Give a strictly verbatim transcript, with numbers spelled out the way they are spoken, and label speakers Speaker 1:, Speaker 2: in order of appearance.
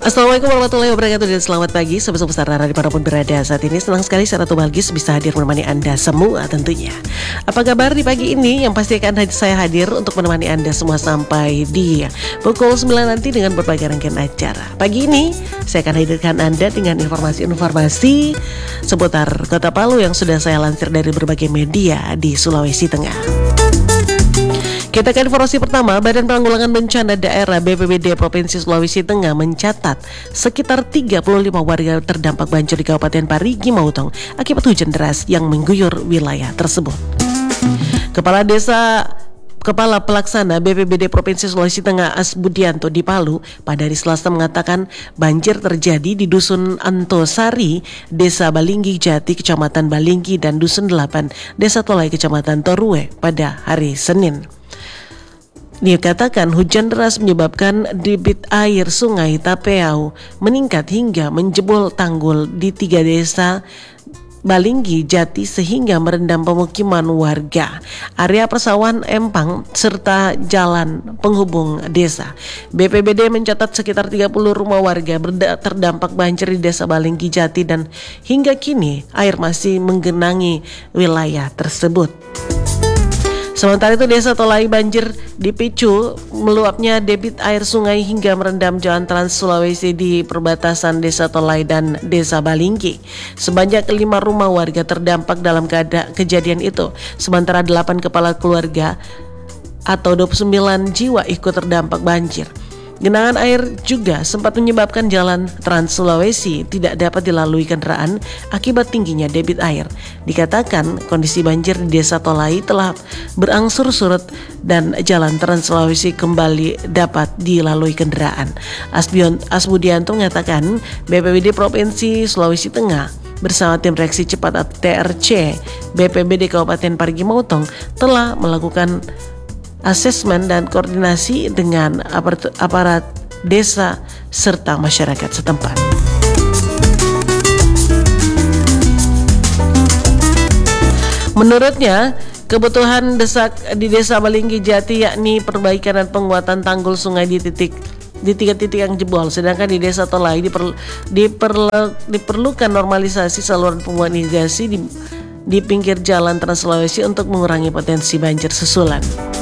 Speaker 1: Assalamualaikum warahmatullahi wabarakatuh dan selamat pagi sobat-sobat Sarara dimanapun berada saat ini. Senang sekali saya Ratu Balkis bisa hadir menemani Anda semua tentunya. Apa kabar di pagi ini? Yang pasti akan saya hadir untuk menemani Anda semua sampai di pukul sembilan nanti dengan berbagai rangkaian acara. Pagi ini saya akan hadirkan Anda dengan informasi-informasi seputar Kota Palu yang sudah saya lansir dari berbagai media di Sulawesi Tengah. Kita ke informasi pertama, Badan Penanggulangan Bencana Daerah B P B D Provinsi Sulawesi Tengah mencatat sekitar tiga puluh lima warga terdampak banjir di Kabupaten Parigi Motong akibat hujan deras yang mengguyur wilayah tersebut. Kepala Desa Kepala Pelaksana B P B D Provinsi Sulawesi Tengah Asbudianto di Palu pada hari Selasa mengatakan banjir terjadi di Dusun Antosari, Desa Balinggi Jati, Kecamatan Balinggi, dan Dusun delapan, Desa Tolai, Kecamatan Torue pada hari Senin. Dikatakan hujan deras menyebabkan debit air sungai Tapeau meningkat hingga menjebol tanggul di tiga desa Balinggi Jati sehingga merendam pemukiman warga, area persawahan empang serta jalan penghubung desa. B P B D mencatat sekitar tiga puluh rumah warga berda- terdampak banjir di Desa Balinggi Jati dan hingga kini air masih menggenangi wilayah tersebut. Sementara itu Desa Tolai banjir dipicu meluapnya debit air sungai hingga merendam jalan Trans Sulawesi di perbatasan Desa Tolai dan Desa Balinggi. Sebanyak lima rumah warga terdampak dalam keadaan kejadian itu, sementara delapan kepala keluarga atau dua puluh sembilan jiwa ikut terdampak banjir. Genangan air juga sempat menyebabkan jalan Trans Sulawesi tidak dapat dilalui kendaraan akibat tingginya debit air. Dikatakan kondisi banjir di Desa Tolai telah berangsur surut dan jalan Trans Sulawesi kembali dapat dilalui kendaraan. Asbudianto mengatakan B P B D Provinsi Sulawesi Tengah bersama tim reaksi cepat atau T R C B P B D Kabupaten Parigi Motong telah melakukan asesmen dan koordinasi dengan aparat, aparat desa serta masyarakat setempat. Menurutnya, kebutuhan desak di Desa Balinggi Jati yakni perbaikan dan penguatan tanggul sungai di titik di tiga titik yang jebol, sedangkan di Desa Tolai diperlu, diperlu, diperlukan normalisasi saluran pembuangan irigasi di, di pinggir jalan Trans Sulawesi untuk mengurangi potensi banjir susulan.